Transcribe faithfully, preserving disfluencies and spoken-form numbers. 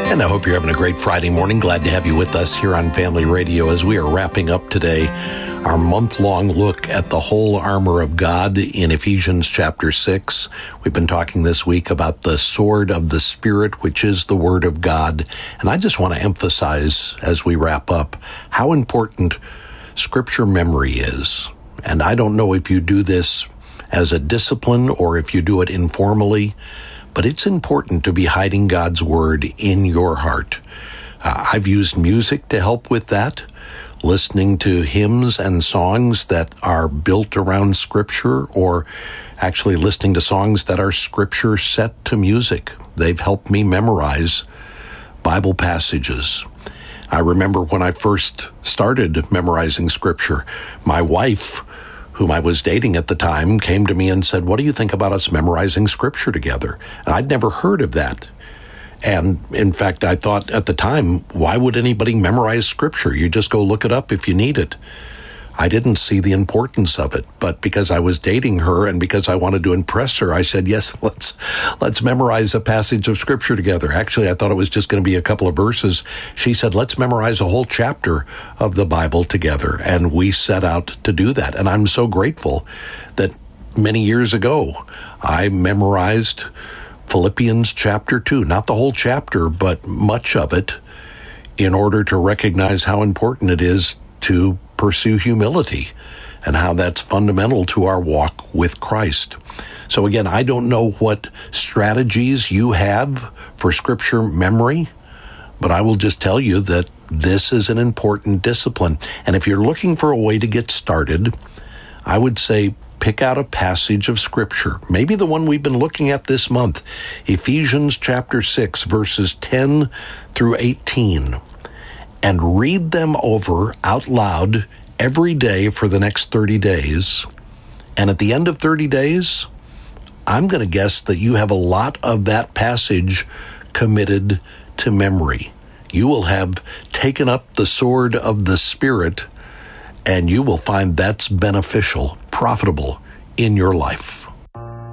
And I hope you're having a great Friday morning. Glad to have you with us here on Family Radio as we are wrapping up today our month-long look at the whole armor of God in Ephesians chapter six. We've been talking this week about the sword of the Spirit, which is the Word of God. And I just want to emphasize as we wrap up how important Scripture memory is. And I don't know if you do this as a discipline or if you do it informally, but it's important to be hiding God's Word in your heart. Uh, I've used music to help with that, listening to hymns and songs that are built around Scripture, or actually listening to songs that are Scripture set to music. They've helped me memorize Bible passages. I remember when I first started memorizing Scripture, my wife, whom I was dating at the time, came to me and said, "What do you think about us memorizing Scripture together?" And I'd never heard of that. And in fact, I thought at the time, why would anybody memorize Scripture? You just go look it up if you need it. I didn't see the importance of it, but because I was dating her and because I wanted to impress her, I said, yes, let's let's memorize a passage of Scripture together. Actually, I thought it was just going to be a couple of verses. She said, let's memorize a whole chapter of the Bible together. And we set out to do that. And I'm so grateful that many years ago, I memorized Philippians chapter two, not the whole chapter, but much of it, in order to recognize how important it is to pursue humility and how that's fundamental to our walk with Christ. So again, I don't know what strategies you have for Scripture memory, but I will just tell you that this is an important discipline. And if you're looking for a way to get started, I would say pick out a passage of Scripture, maybe the one we've been looking at this month, Ephesians chapter six, verses ten through eighteen, and read them over out loud every day for the next thirty days. And at the end of thirty days, I'm going to guess that you have a lot of that passage committed to memory. You will have taken up the sword of the Spirit, and you will find that's beneficial, profitable in your life.